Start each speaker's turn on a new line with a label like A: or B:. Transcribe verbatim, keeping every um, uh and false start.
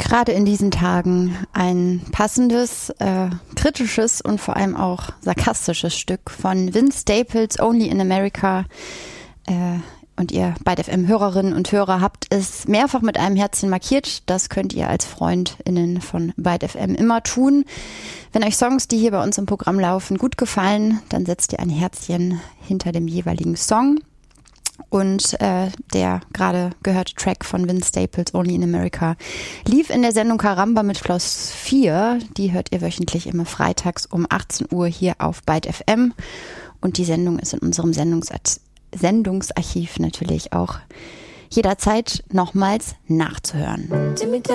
A: gerade in diesen Tagen ein passendes, äh, kritisches und vor allem auch sarkastisches Stück von Vince Staples, Only in America. Äh, und ihr Byte F M-Hörerinnen und Hörer habt es mehrfach mit einem Herzchen markiert. Das könnt ihr als FreundInnen von Byte F M immer tun. Wenn euch Songs, die hier bei uns im Programm laufen, gut gefallen, dann setzt ihr ein Herzchen hinter dem jeweiligen Song. Und äh, der gerade gehörte Track von Vince Staples, Only in America, lief in der Sendung Karamba mit Floss vier. Die hört ihr wöchentlich immer freitags um achtzehn Uhr hier auf Byte F M. Und die Sendung ist in unserem Sendungsat- Sendungsarchiv natürlich auch jederzeit nochmals nachzuhören.